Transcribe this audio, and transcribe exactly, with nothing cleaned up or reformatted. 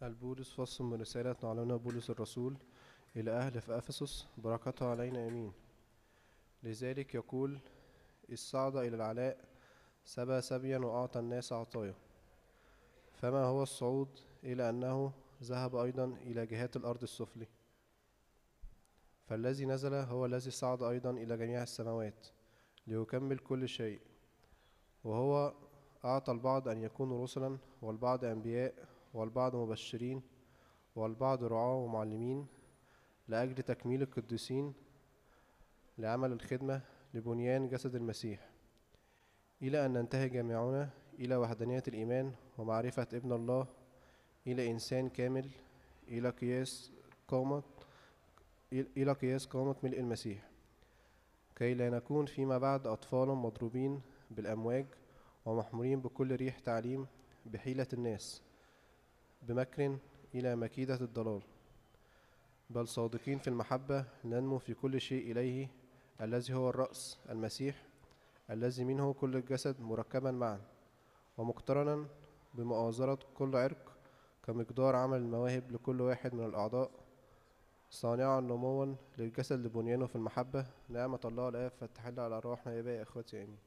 البولس فصل من رسالة معلمنا بولس الرسول إلى أهل في أفسس بركته علينا آمين. لذلك يقول: إذ صعد إلى العلاء سبى سبيا وأعطى الناس عطايا. فما هو الصعود إلى أنه ذهب أيضا إلى جهات الأرض السفلي؟ فالذي نزل هو الذي صعد أيضا إلى جميع السماوات ليكمل كل شيء. وهو أعطى البعض أن يكونوا رسلا، والبعض أنبياء، والبعض مبشرين، والبعض رعاة ومعلمين، لأجل تكميل القديسين، لعمل الخدمة، لبنيان جسد المسيح، إلى أن ننتهي جميعنا إلى وحدانية الإيمان ومعرفة ابن الله، إلى إنسان كامل، إلى قياس قامة إلى قياس قامة ملء المسيح، كي لا نكون فيما بعد أطفالا مضروبين بالأمواج ومحمولين بكل ريح تعليم بحيلة الناس بمكر إلى مكيدة الضلال، بل صادقين في المحبة ننمو في كل شيء إليه الذي هو الرأس المسيح، الذي منه كل الجسد مركبا معا ومقترنا بمؤازرة كل عرق كمقدار عمل المواهب لكل واحد من الأعضاء، صانعا نموا للجسد لبنيانه في المحبة. نعمة الله الآب فتحل على أرواحنا يا باقي إخوتي آمين.